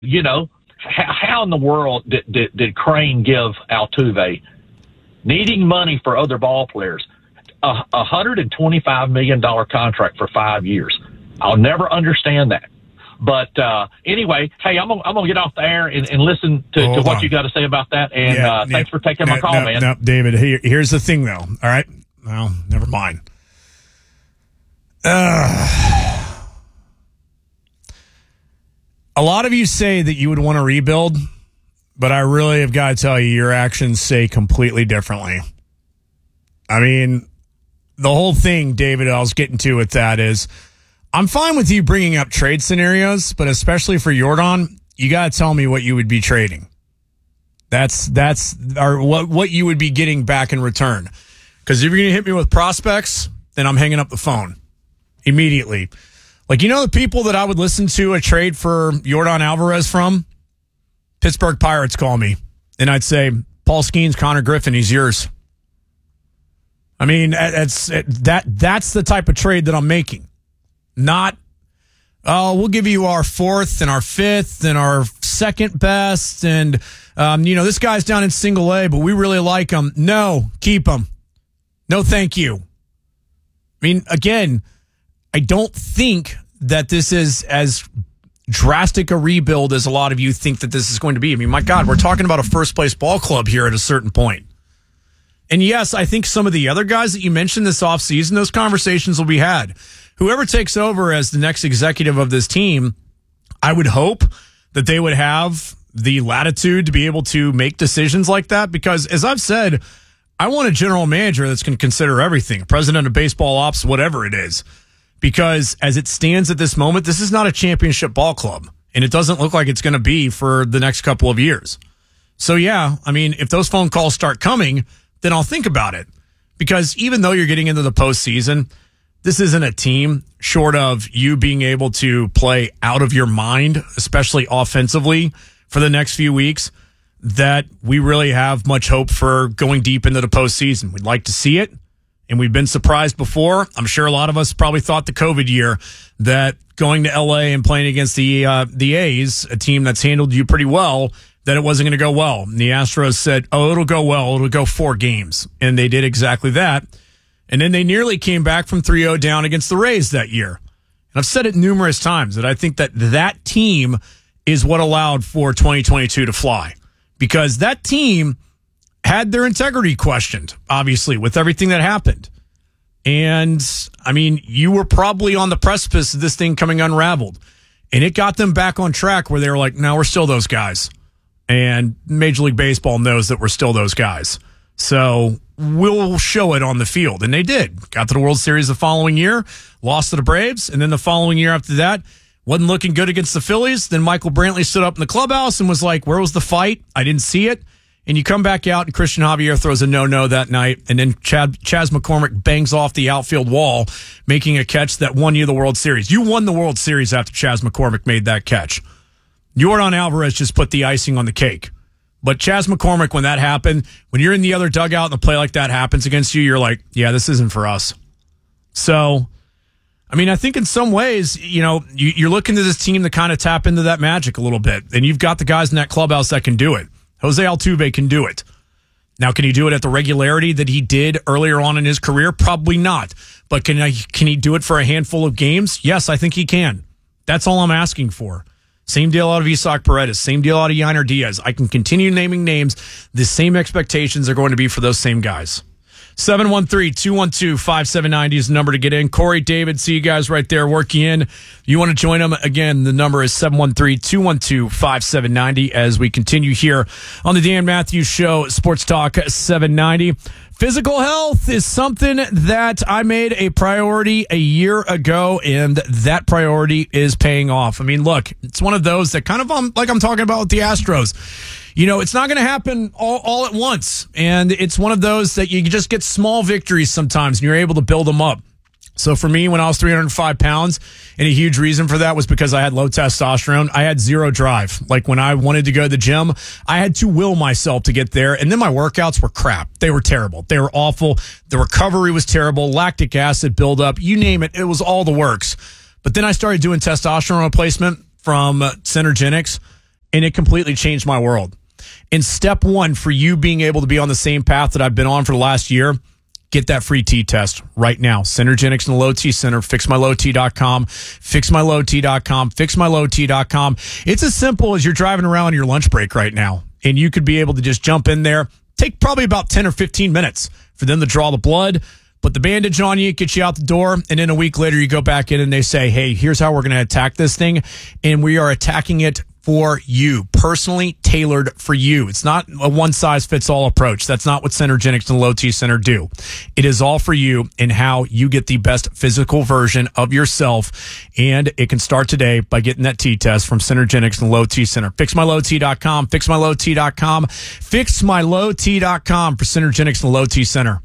How in the world did Crane give Altuve, needing money for other ball players, a $125 million contract for 5 years? I'll never understand that. But anyway, hey, I'm gonna get off the air and listen to what you got to say about that. And thanks for taking my call, man. No, David. Here's the thing, though. All right, well, never mind. A lot of you say that you would want to rebuild, but I really have got to tell you, your actions say completely differently. I mean, the whole thing, David, I was getting to with that is, I'm fine with you bringing up trade scenarios, but especially for Yordan, you got to tell me what you would be trading. Or what you would be getting back in return. Because if you're going to hit me with prospects, then I'm hanging up the phone immediately. Like, the people that I would listen to a trade for Yordan Alvarez from? Pittsburgh Pirates call me. And I'd say, Paul Skeens, Connor Griffin, he's yours. I mean, that's the type of trade that I'm making. Not, we'll give you our fourth and our fifth and our second best. And, this guy's down in single A, but we really like him. No, keep him. No, thank you. I mean, again, I don't think that this is as drastic a rebuild as a lot of you think that this is going to be. I mean, my God, we're talking about a first-place ball club here at a certain point. And yes, I think some of the other guys that you mentioned this offseason, those conversations will be had. Whoever takes over as the next executive of this team, I would hope that they would have the latitude to be able to make decisions like that. Because as I've said, I want a general manager that's going to consider everything, president of baseball ops, whatever it is. Because as it stands at this moment, this is not a championship ball club. And it doesn't look like it's going to be for the next couple of years. So yeah, I mean, if those phone calls start coming, then I'll think about it. Because even though you're getting into the postseason, this isn't a team, short of you being able to play out of your mind, especially offensively, for the next few weeks, that we really have much hope for going deep into the postseason. We'd like to see it, and we've been surprised before. I'm sure a lot of us probably thought the COVID year that going to L.A. and playing against the A's, a team that's handled you pretty well, that it wasn't going to go well. And the Astros said, it'll go well. It'll go 4 games. And they did exactly that. And then they nearly came back from 3-0 down against the Rays that year. And I've said it numerous times that I think that team is what allowed for 2022 to fly. Because that team had their integrity questioned, obviously, with everything that happened. And, I mean, you were probably on the precipice of this thing coming unraveled. And it got them back on track where they were like, no, we're still those guys. And Major League Baseball knows that we're still those guys. So we'll show it on the field. And they did. Got to the World Series the following year, lost to the Braves. And then the following year after that, wasn't looking good against the Phillies. Then Michael Brantley stood up in the clubhouse and was like, where was the fight? I didn't see it. And you come back out and Christian Javier throws a no-no that night. And then Chas McCormick bangs off the outfield wall, making a catch that won you the World Series. You won the World Series after Chas McCormick made that catch. Yordan Alvarez just put the icing on the cake. But Chas McCormick, when that happened, when you're in the other dugout and a play like that happens against you, you're like, yeah, this isn't for us. So, I mean, I think in some ways, you're looking to this team to kind of tap into that magic a little bit. And you've got the guys in that clubhouse that can do it. Jose Altuve can do it. Now, can he do it at the regularity that he did earlier on in his career? Probably not. But can he do it for a handful of games? Yes, I think he can. That's all I'm asking for. Same deal out of Isaac Paredes. Same deal out of Yainer Diaz. I can continue naming names. The same expectations are going to be for those same guys. 713-212-5790 is the number to get in. Corey, David, see you guys right there. Work you in. You want to join them? Again, the number is 713-212-5790 as we continue here on the Dan Matthews Show, Sports Talk 790. Physical health is something that I made a priority a year ago, and that priority is paying off. I mean, look, it's one of those that kind of like I'm talking about with the Astros. It's not going to happen all at once, and it's one of those that you just get small victories sometimes, and you're able to build them up. So for me, when I was 305 pounds, and a huge reason for that was because I had low testosterone, I had zero drive. Like when I wanted to go to the gym, I had to will myself to get there. And then my workouts were crap. They were terrible. They were awful. The recovery was terrible. Lactic acid buildup, you name it. It was all the works. But then I started doing testosterone replacement from Synergenics. and it completely changed my world. And step one for you being able to be on the same path that I've been on for the last year, get that free T-test right now. Synergenics and the Low T Center, fixmylowt.com, fixmylowt.com, fixmylowt.com. It's as simple as you're driving around your lunch break right now, and you could be able to just jump in there, take probably about 10 or 15 minutes for them to draw the blood, put the bandage on you, get you out the door, and then a week later you go back in and they say, hey, here's how we're going to attack this thing, and we are attacking it for you, personally tailored for you. It's not a one-size-fits-all approach. That's not what Synergenics and the Low T Center do. It is all for you and how you get the best physical version of yourself, and it can start today by getting that T-test from Synergenics and the Low T Center. Fixmylowt.com, fixmylowt.com, fixmylowt.com for Synergenics and the Low T Center.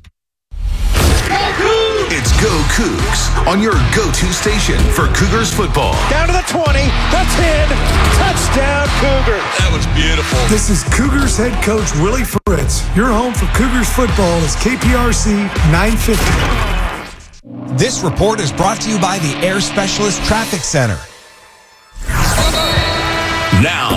It's Go Cougs on your go-to station for Cougars football. Down to the 20, the 10, touchdown Cougars. That was beautiful. This is Cougars head coach Willie Fritz. Your home for Cougars football is KPRC 950. This report is brought to you by the Air Specialist Traffic Center. Now,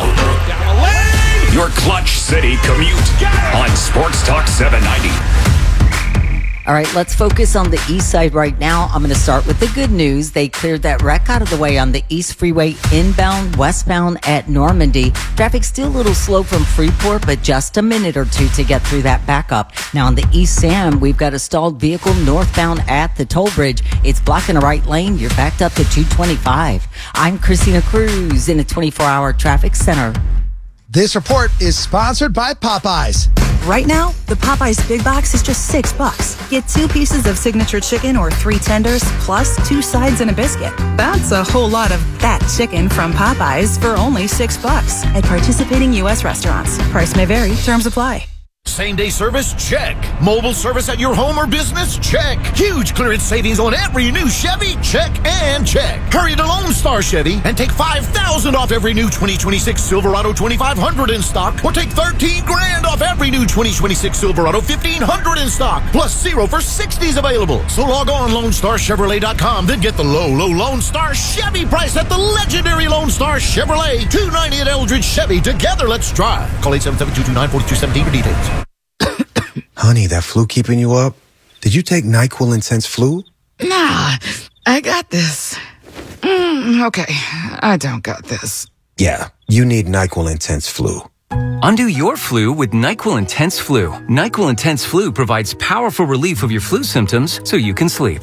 your Clutch City commute on Sports Talk 790. All right, let's focus on the east side right now. I'm going to start with the good news. They cleared that wreck out of the way on the East Freeway inbound, westbound at Normandy. Traffic's still a little slow from Freeport, but just a minute or two to get through that backup. Now on the East Sam, we've got a stalled vehicle northbound at the toll bridge. It's blocking a right lane. You're backed up to 225. I'm Christina Cruz in a 24-hour traffic center. This report is sponsored by Popeyes. Right now, the Popeyes Big Box is just $6. Get 2 pieces of signature chicken or 3 tenders, plus 2 sides and a biscuit. That's a whole lot of that chicken from Popeyes for only $6 at participating U.S. restaurants. Price may vary. Terms apply. Same-day service? Check. Mobile service at your home or business? Check. Huge clearance savings on every new Chevy? Check and check. Hurry to Lone Star Chevy and take $5,000 off every new 2026 Silverado 2500 in stock, or take $13,000 off every new 2026 Silverado 1500 in stock, plus 0 for 60s available. So log on LoneStarChevrolet.com, then get the low Lone Star Chevy price at the legendary Lone Star Chevrolet. $290 at Eldridge Chevy. Together, let's drive. Call 877-229-4217 for details. Honey, that flu keeping you up? Did you take NyQuil Intense Flu? Nah, I got this. Okay, I don't got this. Yeah, you need NyQuil Intense Flu. Undo your flu with NyQuil Intense Flu. NyQuil Intense Flu provides powerful relief of your flu symptoms so you can sleep.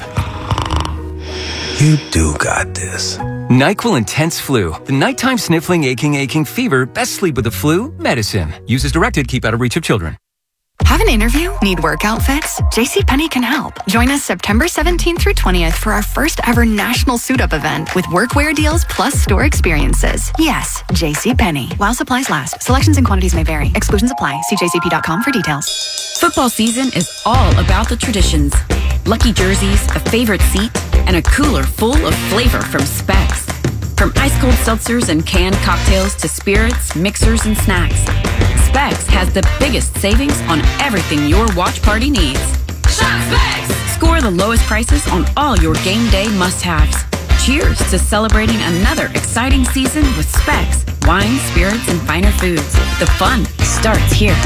You do got this. NyQuil Intense Flu. The nighttime sniffling, aching fever. Best sleep with the flu medicine. Use as directed. Keep out of reach of children. Have an interview? Need work outfits? JCPenney can help. Join us September 17th through 20th for our first ever national suit-up event with workwear deals plus store experiences. Yes, JCPenney. While supplies last. Selections and quantities may vary. Exclusions apply. See jcp.com for details. Football season is all about the traditions. Lucky jerseys, a favorite seat, and a cooler full of flavor from Specs. From ice-cold seltzers and canned cocktails to spirits, mixers, and snacks, Specs has the biggest savings on everything your watch party needs. Shop Specs! Score the lowest prices on all your game day must-haves. Cheers to celebrating another exciting season with Specs, wine, spirits, and finer foods. The fun starts here.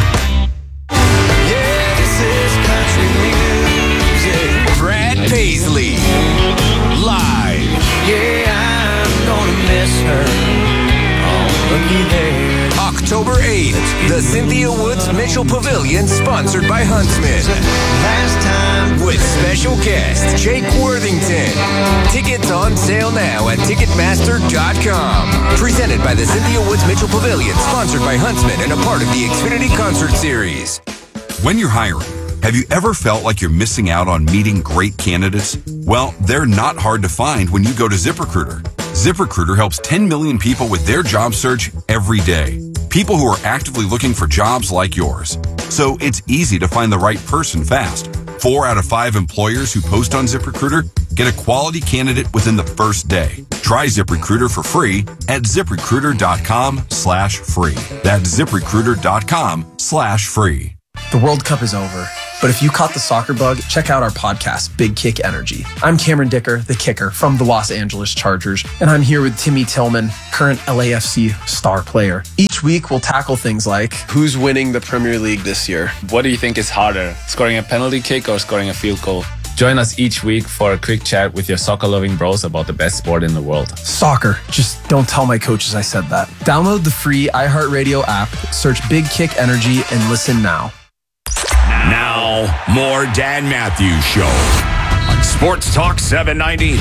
Yeah, this is country music. Brad Paisley, live. Yeah, I'm gonna miss her. Oh, looky there. October 8th, the Cynthia Woods Mitchell Pavilion, sponsored by Huntsman. Last time. With special guest, Jake Worthington. Tickets on sale now at Ticketmaster.com. Presented by the Cynthia Woods Mitchell Pavilion, sponsored by Huntsman, and a part of the Xfinity Concert Series. When you're hiring, have you ever felt like you're missing out on meeting great candidates? Well, they're not hard to find when you go to ZipRecruiter. ZipRecruiter helps 10 million people with their job search every day. People who are actively looking for jobs like yours. So it's easy to find the right person fast. 4 out of 5 employers who post on ZipRecruiter get a quality candidate within the first day. Try ZipRecruiter for free at ZipRecruiter.com/free. That's ZipRecruiter.com/free. The World Cup is over, But if you caught the soccer bug, check out our podcast, Big Kick Energy. I'm Cameron Dicker, the kicker from the Los Angeles Chargers, and I'm here with Timmy Tillman, current LAFC star player. Each week, we'll tackle things like, who's winning the Premier League this year? What do you think is harder, scoring a penalty kick or scoring a field goal? Join us each week for a quick chat with your soccer-loving bros about the best sport in the world. Soccer. Just don't tell my coaches I said that. Download the free iHeartRadio app, search Big Kick Energy, and listen now. Now, more Dan Matthews Show on Sports Talk 790.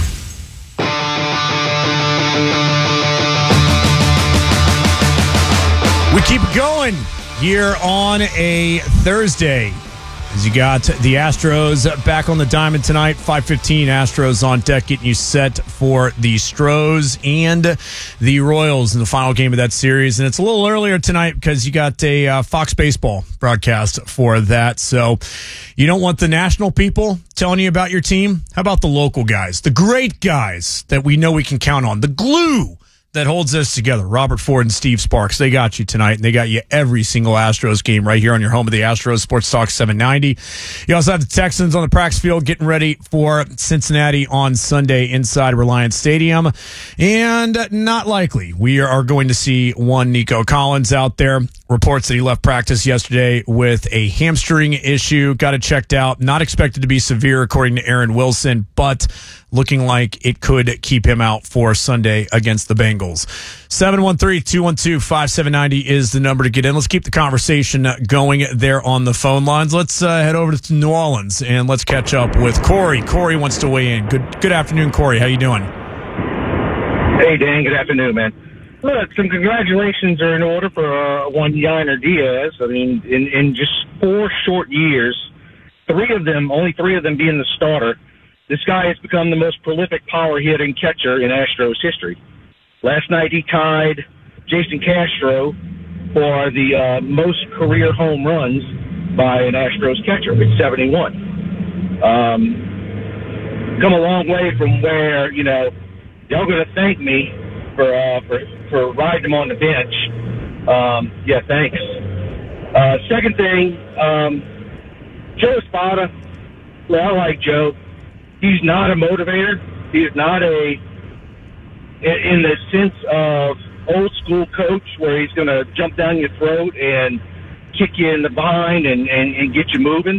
We keep going here on a Thursday. As you got the Astros back on the diamond tonight, 5:15 Astros on deck, getting you set for the Stros and the Royals in the final game of that series. And it's a little earlier tonight because you got a Fox Baseball broadcast for that. So you don't want the national people telling you about your team. How about the local guys, the great guys that we know we can count on, the glue that holds us together? Robert Ford and Steve Sparks, they got you tonight, and they got you every single Astros game right here on your home of the Astros, Sports Talk 790. You also have the Texans on the practice field getting ready for Cincinnati on Sunday inside Reliance Stadium. And not likely, we are going to see one Nico Collins out there. Reports that he left practice yesterday with a hamstring issue. Got it checked out. Not expected to be severe, according to Aaron Wilson, but looking like it could keep him out for Sunday against the Bengals. 713-212-5790 is the number to get in. Let's keep the conversation going there on the phone lines. Let's head over to New Orleans and let's catch up with Corey. Corey wants to weigh in. Good afternoon, Corey. How you doing? Hey, Dan. Good afternoon, man. Look, some congratulations are in order for one Yainer Diaz. I mean, in just 4 short years, only three of them being the starter, this guy has become the most prolific power-hitting catcher in Astros history. Last night he tied Jason Castro for the most career home runs by an Astros catcher with 71. Come a long way from where, y'all going to thank me for riding him on the bench. Yeah, thanks. Second thing, Joe Espada. Well, I like Joe. He's not a motivator. He's not in the sense of old school coach where he's going to jump down your throat and kick you in the behind and get you moving.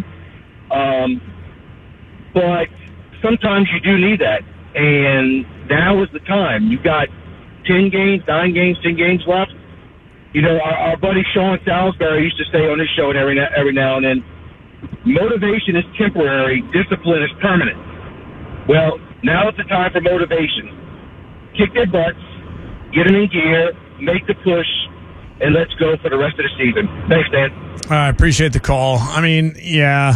But sometimes you do need that. And now is the time. You've got 10 games left. Our buddy Sean Salisbury used to say on his show every now and then, motivation is temporary, discipline is permanent. Well, now is the time for motivation. Kick their butts, get them in gear, make the push, and let's go for the rest of the season. Thanks, Dan. I appreciate the call. I mean, yeah,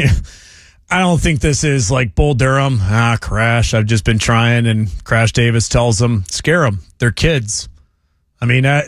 I don't think this is like Bull Durham. Crash, I've just been trying, and Crash Davis tells them, scare them. They're kids. I mean, I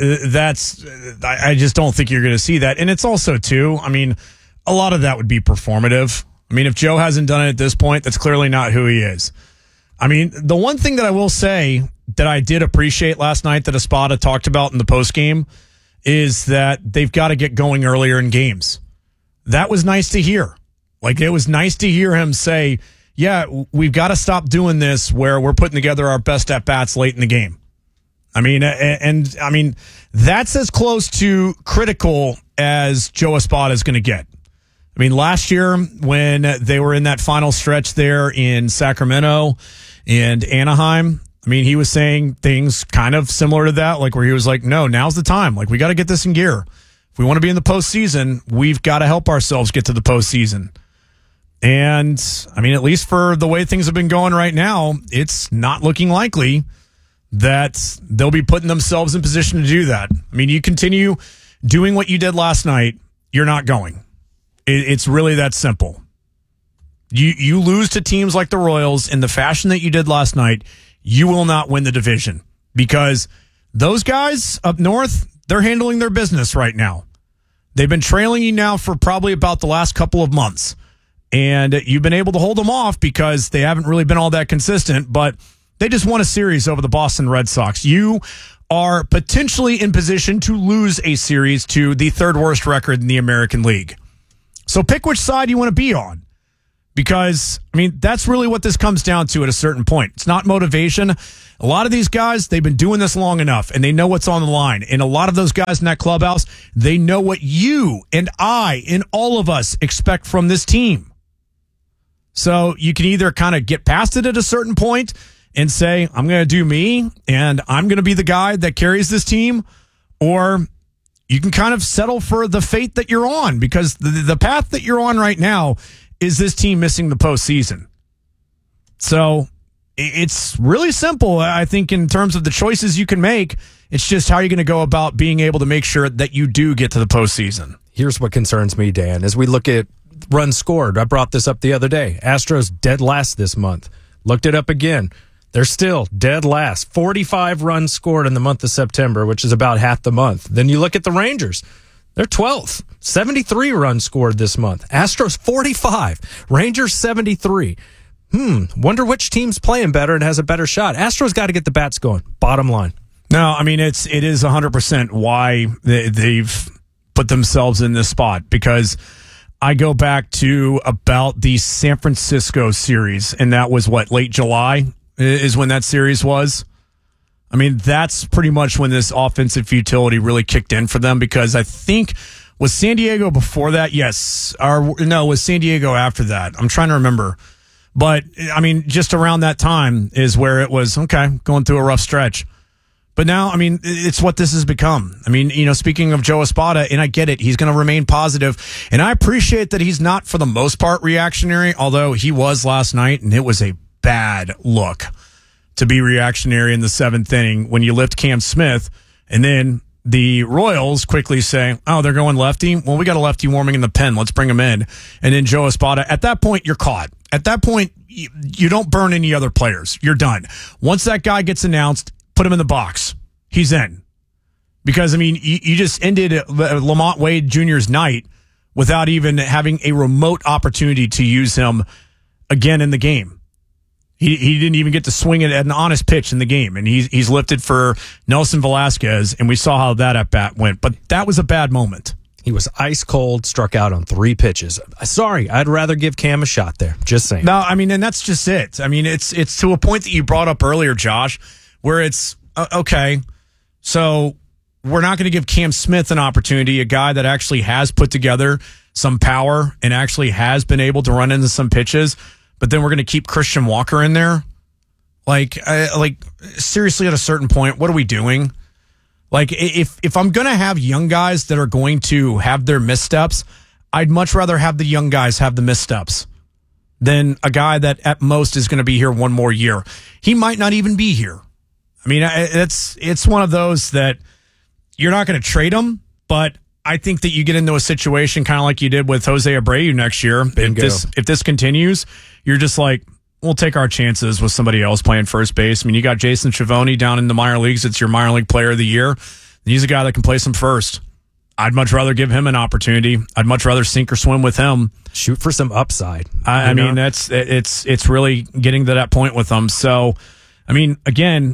just don't think you're going to see that. And it's also, too, I mean, a lot of that would be performative. I mean, if Joe hasn't done it at this point, that's clearly not who he is. I mean, the one thing that I will say that I did appreciate last night that Espada talked about in the postgame is that they've got to get going earlier in games. That was nice to hear. Like, it was nice to hear him say, yeah, we've got to stop doing this where we're putting together our best at-bats late in the game. I mean, I mean, that's as close to critical as Joe Espada is going to get. I mean, last year when they were in that final stretch there in Sacramento and Anaheim, I mean, he was saying things kind of similar to that, like where he was like, no, now's the time. Like, we got to get this in gear. If we want to be in the postseason, we've got to help ourselves get to the postseason. And, I mean, at least for the way things have been going right now, it's not looking likely that they'll be putting themselves in position to do that. I mean, you continue doing what you did last night, you're not going. It's really that simple. You lose to teams like the Royals in the fashion that you did last night, you will not win the division because those guys up north, they're handling their business right now. They've been trailing you now for probably about the last couple of months, and you've been able to hold them off because they haven't really been all that consistent, but they just won a series over the Boston Red Sox. You are potentially in position to lose a series to the third worst record in the American League. So pick which side you want to be on. Because, I mean, that's really what this comes down to at a certain point. It's not motivation. A lot of these guys, they've been doing this long enough, and they know what's on the line. And a lot of those guys in that clubhouse, they know what you and I and all of us expect from this team. So you can either kind of get past it at a certain point and say, I'm going to do me, and I'm going to be the guy that carries this team, or you can kind of settle for the fate that you're on, because the path that you're on right now is this team missing the postseason. So it's really simple, I think, in terms of the choices you can make. It's just how you're going to go about being able to make sure that you do get to the postseason. Here's what concerns me, Dan, as we look at runs scored. I brought this up the other day. Astros dead last this month. Looked it up again. They're still dead last. 45 runs scored in the month of September, which is about half the month. Then you look at the Rangers. They're 12th. 73 runs scored this month. Astros 45. Rangers 73. Wonder which team's playing better and has a better shot. Astros got to get the bats going. Bottom line. No, I mean, it is 100% why they've put themselves in this spot, because I go back to about the San Francisco series, and that was late July is when that series was. I mean, that's pretty much when this offensive futility really kicked in for them, because I think, was San Diego before that? Yes. Or no, was San Diego after that? I'm trying to remember. But, I mean, just around that time is where it was, okay, going through a rough stretch. But now, I mean, it's what this has become. I mean, speaking of Joe Espada, and I get it, he's going to remain positive. And I appreciate that he's not, for the most part, reactionary, although he was last night, and it was a bad look to be reactionary in the seventh inning when you lift Cam Smith, and then the Royals quickly say, oh, they're going lefty? Well, we got a lefty warming in the pen. Let's bring him in. And then Joe Espada, at that point, you're caught. At that point, you don't burn any other players. You're done. Once that guy gets announced, put him in the box. He's in. Because, I mean, you just ended Lamont Wade Jr.'s night without even having a remote opportunity to use him again in the game. He didn't even get to swing it at an honest pitch in the game, and he's lifted for Nelson Velasquez, and we saw how that at-bat went. But that was a bad moment. He was ice cold, struck out on 3 pitches. Sorry, I'd rather give Cam a shot there. Just saying. No, I mean, and that's just it. I mean, it's to a point that you brought up earlier, Josh, where it's, okay, so we're not going to give Cam Smith an opportunity, a guy that actually has put together some power and actually has been able to run into some pitches, but then we're going to keep Christian Walker in there? Like seriously, at a certain point, what are we doing? Like, if I'm going to have young guys that are going to have their missteps, I'd much rather have the young guys have the missteps than a guy that at most is going to be here one more year. He might not even be here. I mean, it's one of those that you're not going to trade him, but I think that you get into a situation kind of like you did with Jose Abreu next year. If this continues, you're just like, we'll take our chances with somebody else playing first base. I mean, you got Jason Schiavone down in the minor leagues. It's your minor league player of the year. He's a guy that can play some first. I'd much rather give him an opportunity. I'd much rather sink or swim with him. Shoot for some upside. I mean, it's really getting to that point with them. So, I mean, again,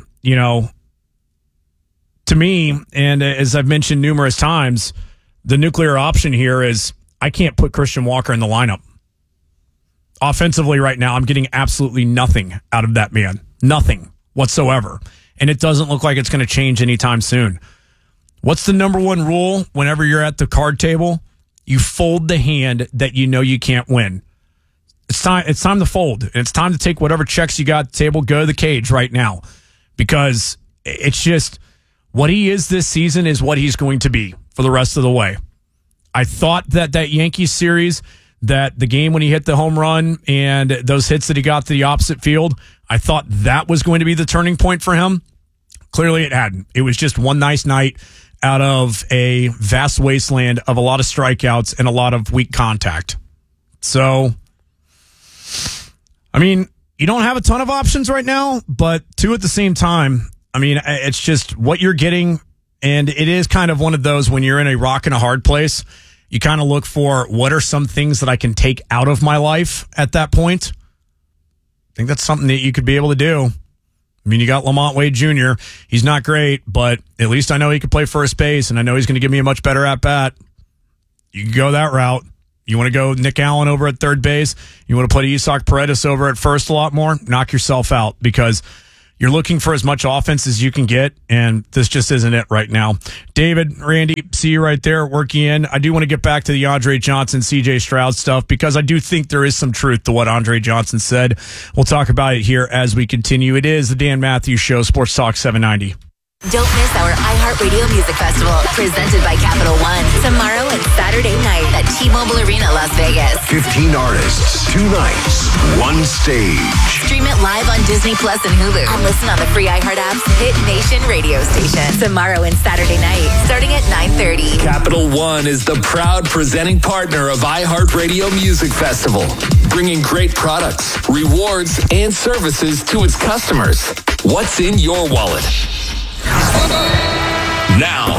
to me, and as I've mentioned numerous times, the nuclear option here is I can't put Christian Walker in the lineup. Offensively right now, I'm getting absolutely nothing out of that man. Nothing whatsoever. And it doesn't look like it's going to change anytime soon. What's the number one rule whenever you're at the card table? You fold the hand that you know you can't win. It's time to fold. And it's time to take whatever checks you got at the table, go to the cage right now. Because it's just what he is this season is what he's going to be for the rest of the way. I thought that Yankees series, that the game when he hit the home run and those hits that he got to the opposite field, I thought that was going to be the turning point for him. Clearly it hadn't. It was just one nice night out of a vast wasteland of a lot of strikeouts and a lot of weak contact. So, I mean, you don't have a ton of options right now, but two at the same time, I mean, it's just what you're getting. And it is kind of one of those when you're in a rock and a hard place, you kind of look for what are some things that I can take out of my life at that point. I think that's something that you could be able to do. I mean, you got Lamont Wade Jr. He's not great, but at least I know he can play first base, and I know he's going to give me a much better at-bat. You can go that route. You want to go Nick Allen over at third base? You want to put Isak Paredes over at first a lot more? Knock yourself out, because you're looking for as much offense as you can get, and this just isn't it right now. David, Randy, see you right there working in. I do want to get back to the Andre Johnson, CJ Stroud stuff, because I do think there is some truth to what Andre Johnson said. We'll talk about it here as we continue. It is the Dan Matthews Show, Sports Talk 790. Don't miss our iHeartRadio Music Festival, presented by Capital One, tomorrow and Saturday night at T-Mobile Arena, Las Vegas. 15 artists, 2 nights, 1 stage. Stream it live on Disney Plus and Hulu, and listen on the free iHeart app's Hit Nation radio station. Tomorrow and Saturday night, starting at 9:30. Capital One is the proud presenting partner of iHeartRadio Music Festival, bringing great products, rewards, and services to its customers. What's in your wallet? Now,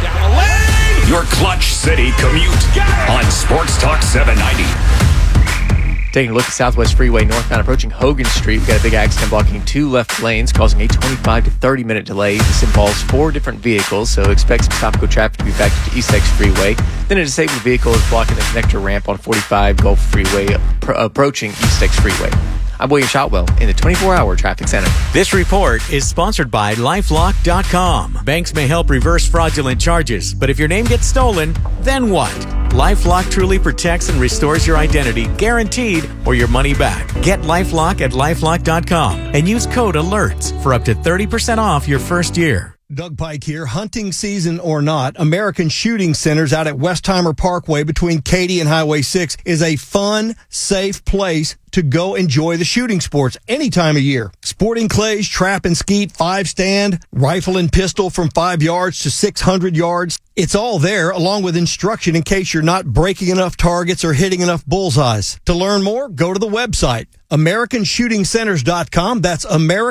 your Clutch City commute on Sports Talk 790. Taking a look at Southwest Freeway northbound approaching Hogan Street. We've got a big accident blocking 2 left lanes, causing a 25 to 30-minute delay. This involves 4 different vehicles, so expect some stop-go traffic to be back to East X Freeway. Then a disabled vehicle is blocking the connector ramp on 45 Gulf Freeway approaching East X Freeway. I'm William Shotwell in the 24-hour traffic center. This report is sponsored by LifeLock.com. Banks may help reverse fraudulent charges, but if your name gets stolen, then what? LifeLock truly protects and restores your identity, guaranteed, or your money back. Get LifeLock at LifeLock.com and use code ALERTS for up to 30% off your first year. Doug Pike here. Hunting season or not, American Shooting Centers out at Westheimer Parkway between Katy and Highway 6 is a fun, safe place to go enjoy the shooting sports any time of year. Sporting clays, trap and skeet, 5-stand, rifle and pistol from 5 yards to 600 yards. It's all there, along with instruction in case you're not breaking enough targets or hitting enough bullseyes. To learn more, go to the website, AmericanShootingCenters.com. That's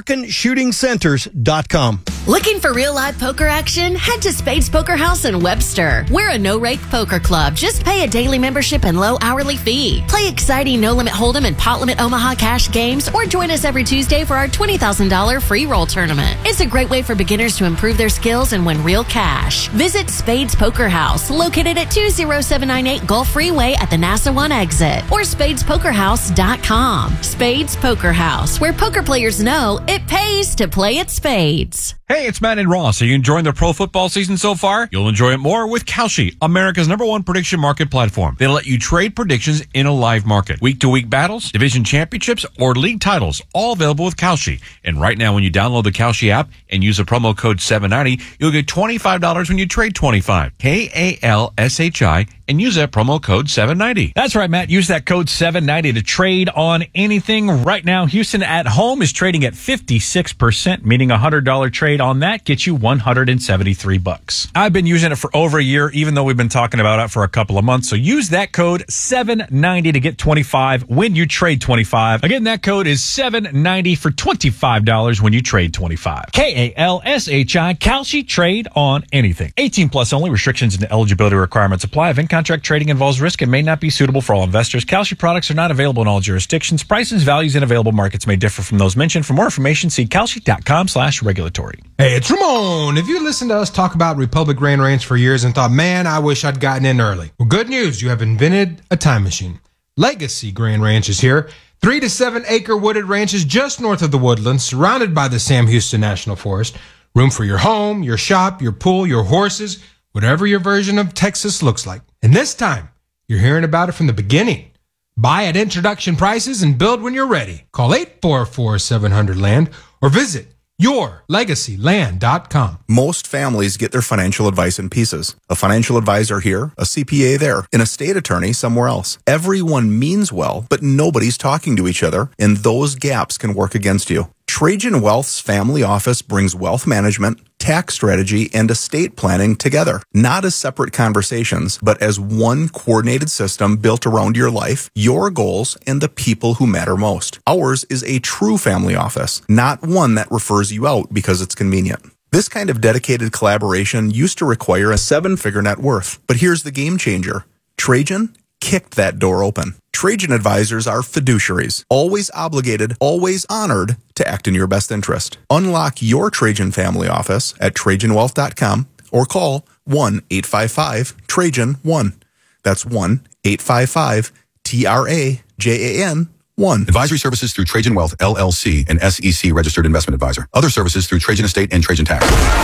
AmericanShootingCenters.com. Looking for real live poker action? Head to Spades Poker House in Webster. We're a no-rake poker club. Just pay a daily membership and low hourly fee. Play exciting no-limit hold'em and pot limit Omaha cash games, or join us every Tuesday for our $20,000 free roll tournament. It's a great way for beginners to improve their skills and win real cash. Visit Spades Poker House, located at 20798 Gulf Freeway at the NASA 1 exit, or SpadesPokerHouse.com. Spades Poker House, where poker players know it pays to play at Spades. Hey, it's Matt and Ross. Are you enjoying the pro football season so far? You'll enjoy it more with Kalshi, America's #1 prediction market platform. They'll let you trade predictions in a live market. Week-to-week battles, division championships, or league titles, all available with Kalshi. And right now, when you download the Kalshi app and use the promo code 790, you'll get $25 when you trade 25. KALSHI, and use that promo code 790. That's right, Matt. Use that code 790 to trade on anything. Right now, Houston at home is trading at 56%, meaning a $100 trade on that gets you $173. I've been using it for over a year, even though we've been talking about it for a couple of months. So use that code 790 to get 25 when you trade 25. Again, that code is 790 for $25 when you trade 25. KALSHI, Kalshi, trade on anything. 18 plus only. Restrictions and eligibility requirements apply. If in-contract trading involves risk and may not be suitable for all investors. Kalshi products are not available in all jurisdictions. Prices, values, and available markets may differ from those mentioned. For more information, see Kalshi.com/regulatory. Hey, it's Ramon. If you listened to us talk about Republic Grain Ranch for years and thought, man, I wish I'd gotten in early. Well, good news. You have invented a time machine. Legacy Grain Ranch is here. 3 to 7 acre wooded ranches just north of the Woodlands, surrounded by the Sam Houston National Forest. Room for your home, your shop, your pool, your horses, whatever your version of Texas looks like. And this time, you're hearing about it from the beginning. Buy at introduction prices and build when you're ready. Call 844-700-LAND or visit yourlegacyland.com. Most families get their financial advice in pieces. A financial advisor here, a CPA there, an estate attorney somewhere else. Everyone means well, but nobody's talking to each other, and those gaps can work against you. Trajan Wealth's family office brings wealth management, tax strategy, and estate planning together, not as separate conversations, but as one coordinated system built around your life, your goals, and the people who matter most. Ours is a true family office, not one that refers you out because it's convenient. This kind of dedicated collaboration used to require a 7-figure net worth, but here's the game changer. Trajan kicked that door open. Trajan advisors are fiduciaries, always obligated, always honored to act in your best interest. Unlock your Trajan family office at TrajanWealth.com or call 1-855-TRAJAN-1. That's 1 855-TRAJAN-1. Advisory services through Trajan Wealth, LLC, an SEC registered investment advisor. Other services through Trajan Estate and Trajan Tax.